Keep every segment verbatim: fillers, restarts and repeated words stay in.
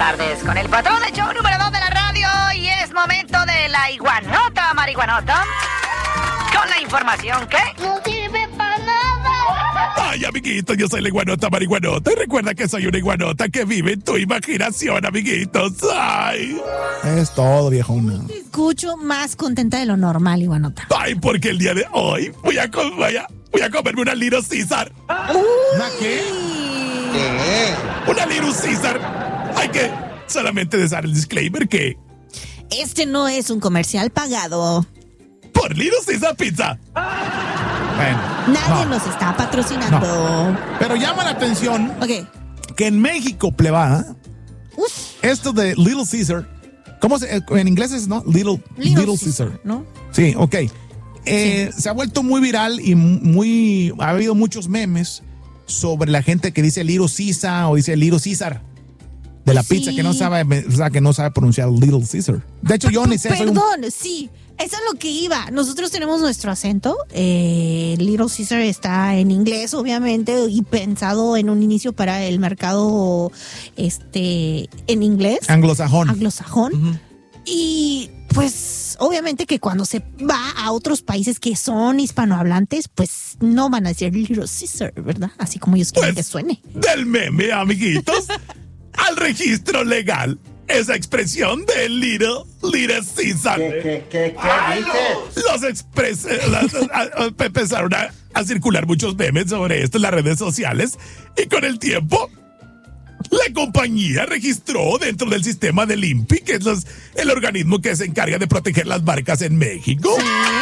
tardes con el patrón del show número dos de la radio y es momento de la iguanota, marihuanota. Con la información que no sirve para nada. Ay, amiguitos, yo soy la iguanota marihuanota y recuerda que soy una iguanota que vive en tu imaginación, amiguitos. Ay. Es todo, viejona. Te escucho más contenta de lo normal, iguanota. Ay, porque el día de hoy voy a, com- voy a, voy a comerme una Little Caesar. ¿Una qué? ¿Qué? Una Little Caesar. Hay que solamente dar el disclaimer que Este no es un comercial pagado. por Little Caesar Pizza. Bueno. Nadie no. nos está patrocinando. Pero llama la atención Ok. que en México, plebada, Uf. esto de Little Caesar, ¿cómo se, en inglés es, no? Little, Little, Little Caesar, Caesar. ¿no? Sí, ok. Eh, Se ha vuelto muy viral y muy, ha habido muchos memes sobre la gente que dice Little Caesar o dice Little Caesar. De la Sí. pizza que no sabe, o sea, que no sabe pronunciar Little Caesar. De hecho, yo ni sé, soy un- Perdón, sí. Eso es lo que iba. Nosotros tenemos nuestro acento. Eh, Little Caesar está en inglés, obviamente, y pensado en un inicio para el mercado este en inglés. anglosajón. Anglosajón. Ujú. Y pues obviamente que cuando se va a otros países que son hispanohablantes, pues no van a decir Little Caesar, ¿verdad? Así como ellos quieren Pues, que suene. Del meme, amiguitos, al registro legal. Esa expresión de Little, Little Caesar. ¿Qué, qué, qué, qué dices? Los expres eh, las- a- a- empezaron a, a circular muchos memes sobre esto en las redes sociales y con el tiempo la compañía registró dentro del sistema del I N P I, que es los- el organismo que se encarga de proteger las marcas en México,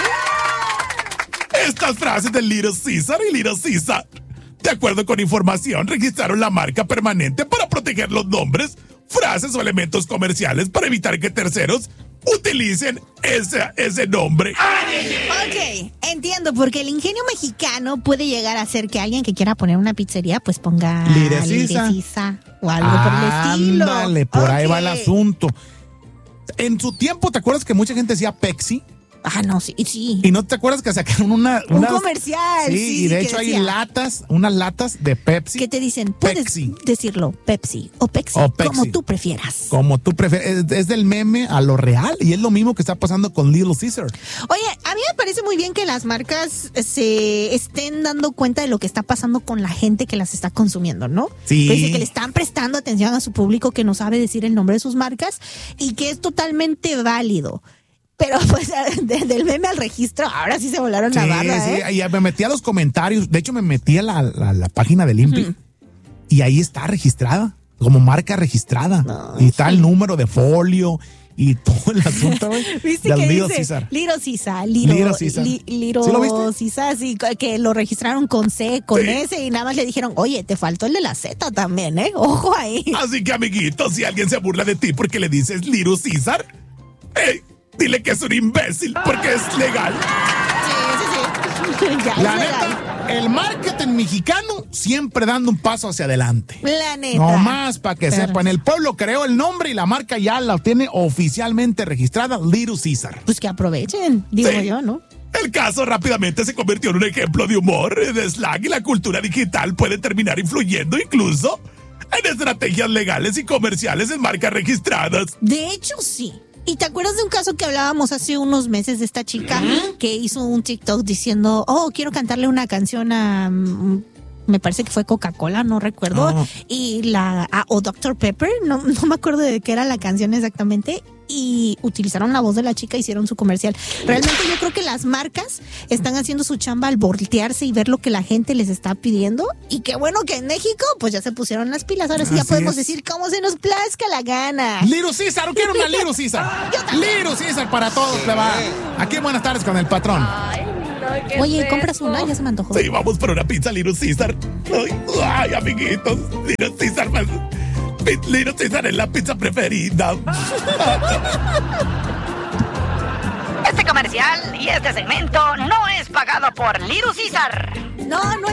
estas frases de Little Caesar y Little Caesar. De acuerdo con información, registraron la marca permanente para proteger los nombres, frases o elementos comerciales para evitar que terceros utilicen ese, ese nombre. Ok, entiendo, porque el ingenio mexicano puede llegar a hacer que alguien que quiera poner una pizzería, pues ponga Little Little Caesar. Caesar o algo por el estilo. Ándale, por ahí va el Ok. asunto. En su tiempo, ¿te acuerdas que mucha gente decía Pepsi? Ah, no, sí, sí. ¿Y no te acuerdas que sacaron una... Un unas- comercial. Sí, Sí, y de que hecho hay decía, latas, unas latas de Pepsi. ¿qué te dicen? Puedes Pepsi. decirlo Pepsi o Pepsi, O Pepsi. como tú prefieras. Como tú prefieres. Es, es del meme a lo real. Y es lo mismo que está pasando con Little Caesar. Oye, a mí me parece muy bien que las marcas se estén dando cuenta de lo que está pasando con la gente que las está consumiendo, ¿no? Sí. Que dice que le están prestando atención a su público que no sabe decir el nombre de sus marcas y que es totalmente válido. Pero pues desde el meme al registro, ahora sí se volaron la barra, sí. ¿eh? Y me metí a los comentarios. De hecho, me metí a la, la- la página del I N P I. Ujú. Y ahí está registrada. Como marca registrada. No, y está el número de folio. Y todo el asunto, güey. ¿Viste del que Little dice Caesar. Little Caesar, Little, Little Caesar. Li- Little ¿Sí lo viste? Caesar, sí, que lo registraron con C, con Sí. S y nada más le dijeron, oye, te faltó el de la Z también, ¿eh? Ojo ahí. Así que, amiguitos, si alguien se burla de ti porque le dices Little Caesar, ey, dile que es un imbécil porque es legal. Sí, sí, sí. Ya La es legal. neta, el marketing mexicano siempre dando un paso hacia adelante. La neta. No más para que Pero- sepan, el pueblo creó el nombre y la marca ya la tiene oficialmente registrada, Little Caesar. Pues que aprovechen, digo Sí. yo, ¿no? El caso rápidamente se convirtió en un ejemplo de humor, de slang y la cultura digital puede terminar influyendo incluso en estrategias legales y comerciales en marcas registradas. De hecho, sí. ¿Y te acuerdas de un caso que hablábamos hace unos meses de esta chica que hizo un TikTok diciendo, oh, quiero cantarle una canción a... mm, me parece que fue Coca-Cola, no recuerdo. Oh. Y la... ah, o doctor Pepper, no, no me acuerdo de qué era la canción exactamente. Y utilizaron la voz de la chica, hicieron su comercial. Realmente yo creo que las marcas están haciendo su chamba al voltearse y ver lo que la gente les está pidiendo. Y qué bueno que en México pues ya se pusieron las pilas. Ahora sí ya Así podemos es. decir cómo se nos plazca la gana. Little Caesar, quiero una Little Caesar. Little Caesar para todos, pleba. Aquí buenas tardes con el patrón. Oye, ¿compras una? Ya se me antojó. Sí, vamos por una pizza Little Caesar. Ay, ay, amiguitos, Little Caesar, más- Pi- Little Caesar es la pizza preferida. este comercial y este segmento no es pagado por Little Caesar. No, no